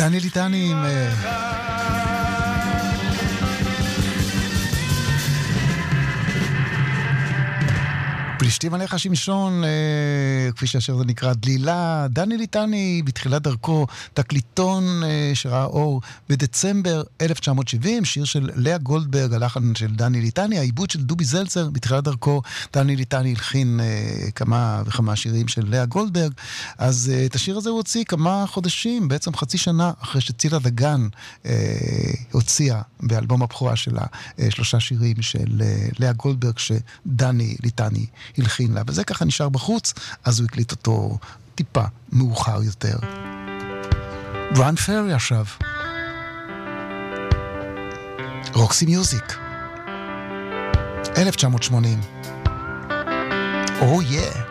דני ליטני עם פלישתים עליך שמשון, כפי שאשר זה נקרא דלילה. דני ליטני בתחילת דרכו תקליטון שראה אור בדצמבר 1970, שיר של לאה גולדברג, הלחן של דני ליטני, העיבוד של דובי זלצר. בתחילת דרכו דני ליטני הלחין כמה וכמה שירים של לאה גולדברג. אז את השיר הזה הוא הוציא כמה חודשים, בעצם חצי שנה אחרי שצילה דגן הוציאה באלבום הבכורה שלה 3 שירים של לאה גולדברג שדני ליטני הלחין לה, וזה ככה נשאר בחוץ, אז הוא הקליט אותו טיפה מאוחר יותר. ברן פרי עכשיו. רוקסי מיוזיק 1980. Oh yeah.